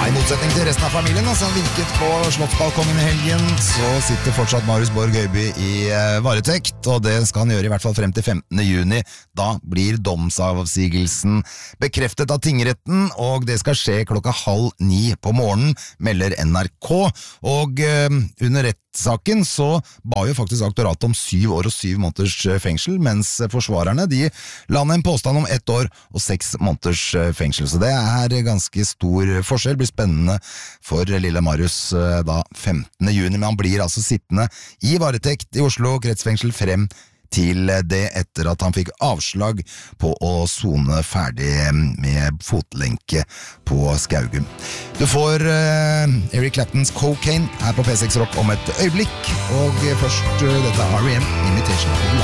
I motsetning til resten av familien som virket på Slottsbalkongen I helgen, så sitter fortsatt Marius Borg Høiby I varetekt, og det skal han gjøre I hvert fall frem til 15. juni. Da blir domsavsigelsen bekreftet av tingretten, og det skal skje 8:30 på morgenen, melder NRK. Og under rettssaken så ba jo faktisk aktoratet om 7 år og 7 måneders fengsel, mens forsvarerne de landet en påstand om 1 år og 6 måneders fengsel. Så det ganske stor forskjell. Det blir spennende for lille Marius da 15. juni, men han blir altså sittende I varetekt I Oslo kretsfengsel frem til det etter at han fikk avslag på å sone ferdig med fotlenke på Skaugum. Du får Eric Claptons Cocaine her på P6 Rock om et øyeblikk, og først dette R.E.M. Imitation of Life.